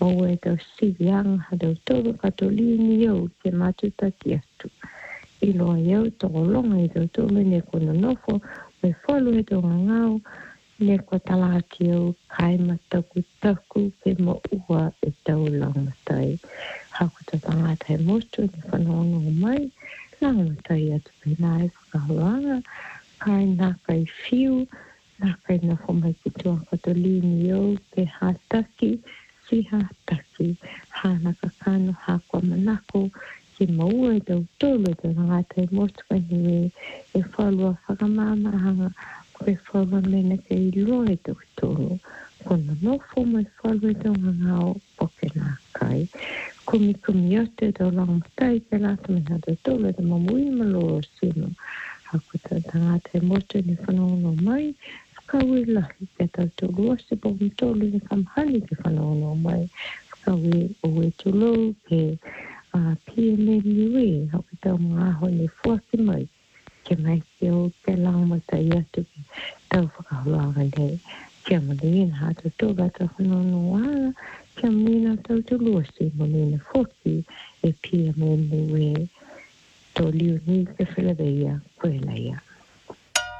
o e tau sivianga hadau tolu katolini iau ke matuta ki atu. I loa iau tōlonga i tau tolu ne kona nofo, me whalu e tau ngangau, ne kua talaki au kai mataku taku ke mo ua e tau langmatai. Hako ta tangata e mostu ni whanono mai, langmatai atu pena e whakahuanga, kai naka i whiu, naka i na whamai kutua katolini iau ke hataki, si hataki, hanaka kano, hakwa manako, ki maua e tau tolu e tau tangata e mostu kai niwe e whalua whakamamahanga, koe whalua mena ke i loa e tau tolu. Kona nofo mai whalua e tau ngangao, poke nā kai. Kumi atu e tau langmatai ke lata mena tau tolu e tau mamui malo o sino. Hako tau tangata e mostu ni whanono mai, whakaui lahi ke tau tolu ose po tolu ni kamhali ke whanono mai. Whakaui o e tulu ke pia me liwe, hako tau mga aho ni fuaki mai. Ke mai ke o ke langmatai atu ke tau whakahuanga nei. Kia malina hata toga ta whanono wala, kia malina tau tulu ose malina fuaki e pia me liwe. Tō liu ni ke whilaweia koe leia.